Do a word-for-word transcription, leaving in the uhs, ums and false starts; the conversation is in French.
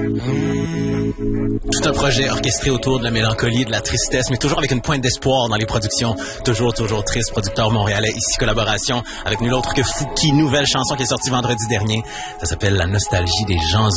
Tout un projet orchestré autour de la mélancolie, de la tristesse, mais toujours avec une pointe d'espoir dans les productions. Toujours, toujours triste. Producteur montréalais, ici collaboration avec nul autre que Fouki. Nouvelle chanson qui est sortie vendredi dernier. Ça s'appelle La nostalgie des gens